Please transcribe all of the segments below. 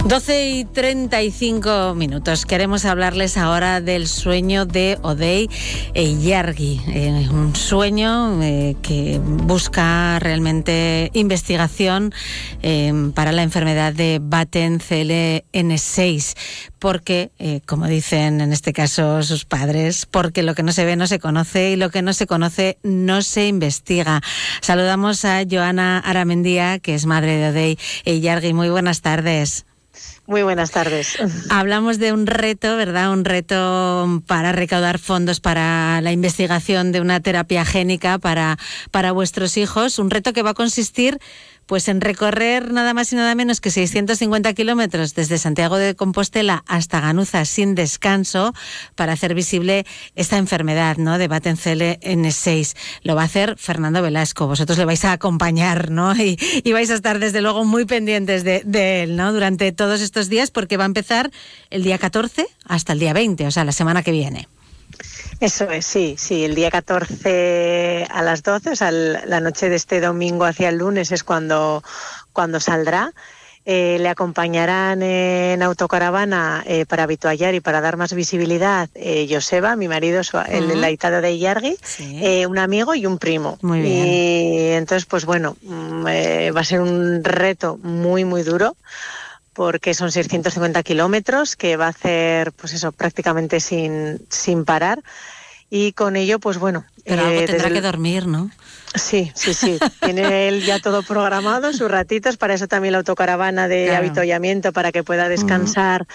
12:35. Queremos hablarles ahora del sueño de Odey Eyargui, un sueño que busca realmente investigación para la enfermedad de Batten CLN6, porque, como dicen en este caso sus padres, porque lo que no se ve no se conoce y lo que no se conoce no se investiga. Saludamos a Joana Aramendía, que es madre de Odey Eyargui. Muy buenas tardes. Muy buenas tardes. Hablamos de un reto, ¿verdad? Un reto para recaudar fondos para la investigación de una terapia génica para vuestros hijos. Un reto que va a consistir pues en recorrer nada más y nada menos que 650 kilómetros desde Santiago de Compostela hasta Ganuza sin descanso para hacer visible esta enfermedad, ¿no?, de Batten CLN6. Lo va a hacer Fernando Velasco. Vosotros le vais a acompañar, ¿no? Y vais a estar desde luego muy pendientes de él, ¿no?, durante todos estos días, porque va a empezar el día 14 hasta el día 20, o sea, la semana que viene. Eso es, sí, el día 14 a las 12, o sea, la noche de este domingo hacia el lunes es cuando saldrá. Le acompañarán en autocaravana para habituallar y para dar más visibilidad Joseba, mi marido, el laitado de Eyargui, sí, un amigo y un primo. Muy bien. Y entonces, pues bueno, va a ser un reto muy, muy duro, porque son 650 kilómetros que va a hacer, pues eso, prácticamente sin parar. Y con ello, pues bueno... Pero algo tendrá que dormir, ¿no? Sí. Tiene él ya todo programado, sus ratitos, para eso también la autocaravana de avituallamiento, para que pueda descansar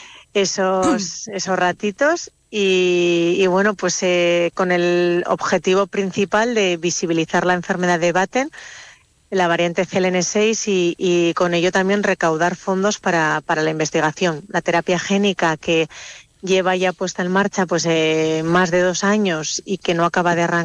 esos ratitos. Y bueno, pues con el objetivo principal de visibilizar la enfermedad de Batten, la variante CLN6, y con ello también recaudar fondos para la investigación. La terapia génica, que lleva ya puesta en marcha pues más de 2 años y que no acaba de arrancar